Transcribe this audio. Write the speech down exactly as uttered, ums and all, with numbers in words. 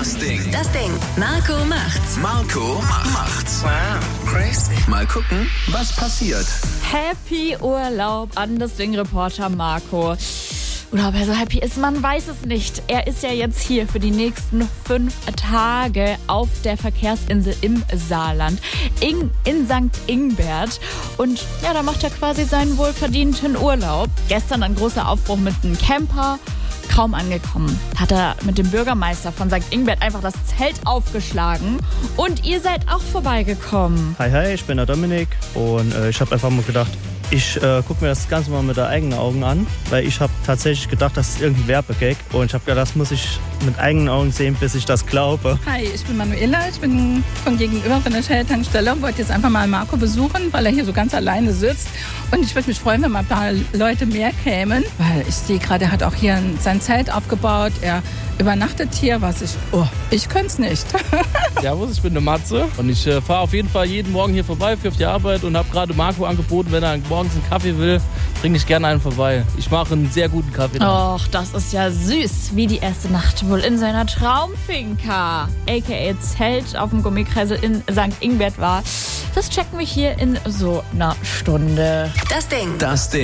Das Ding. Das Ding. Marco macht's. Marco macht's. Wow, crazy. Mal gucken, was passiert. Happy Urlaub an das Ding-Reporter Marco. Oder ob er so happy ist, man weiß es nicht. Er ist ja jetzt hier für die nächsten fünf Tage auf der Verkehrsinsel im Saarland, in, in Sankt Ingbert. Und ja, da macht er quasi seinen wohlverdienten Urlaub. Gestern ein großer Aufbruch mit einem Camper. Kaum angekommen, hat er mit dem Bürgermeister von Sankt Ingbert einfach das Zelt aufgeschlagen. Und ihr seid auch vorbeigekommen. Hi, hi, ich bin der Dominik und äh, ich habe einfach mal gedacht, ich äh, gucke mir das Ganze mal mit der eigenen Augen an, weil ich habe tatsächlich gedacht, das ist irgendein Werbegag und ich habe gedacht, das muss ich mit eigenen Augen sehen, bis ich das glaube. Hi, ich bin Manuela, ich bin von gegenüber von der Shell-Tankstelle und wollte jetzt einfach mal Marco besuchen, weil er hier so ganz alleine sitzt. Und ich würde mich freuen, wenn mal ein paar Leute mehr kämen, weil ich sehe gerade, er hat auch hier sein Zelt aufgebaut, er übernachtet hier, was ich, oh, ich könnte es nicht. Servus, ich bin der Matze und ich äh, fahre auf jeden Fall jeden Morgen hier vorbei für auf die Arbeit und habe gerade Marco angeboten, wenn er morgens einen Kaffee will, bringe ich gerne einen vorbei. Ich mache einen sehr guten Kaffee. Och, das ist ja süß, wie die erste Nacht wohl in seiner Traumfinca, aka Zelt auf dem Gummikreisel in Sankt Ingbert war. Das checken wir hier in so einer Stunde. Das Ding. Das Ding.